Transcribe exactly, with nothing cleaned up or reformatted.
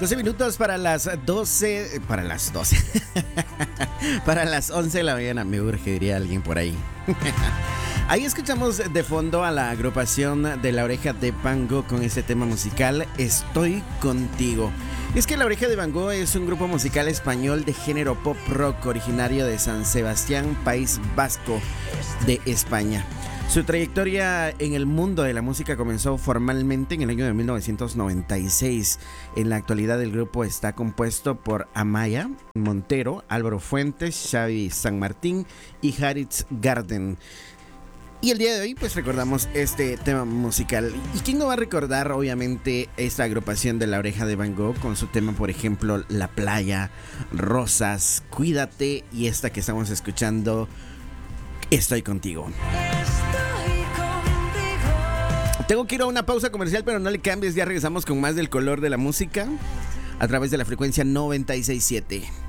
doce minutos para las doce, para las doce, para las once de la mañana, me urge, diría alguien por ahí. Ahí escuchamos de fondo a la agrupación de La Oreja de Van Gogh con este tema musical, Estoy Contigo. Es que La Oreja de Van Gogh es un grupo musical español de género pop rock originario de San Sebastián, País Vasco de España. Su trayectoria en el mundo de la música comenzó formalmente en el año de mil novecientos noventa y seis. En la actualidad el grupo está compuesto por Amaya Montero, Álvaro Fuentes, Xavi San Martín y Haritz Garden. Y el día de hoy pues recordamos este tema musical. ¿Y quién no va a recordar obviamente esta agrupación de La Oreja de Van Gogh con su tema, por ejemplo, La Playa, Rosas, Cuídate y esta que estamos escuchando, Estoy Contigo? Tengo que ir a una pausa comercial, pero no le cambies, ya regresamos con más del color de la música a través de la frecuencia noventa y seis punto siete.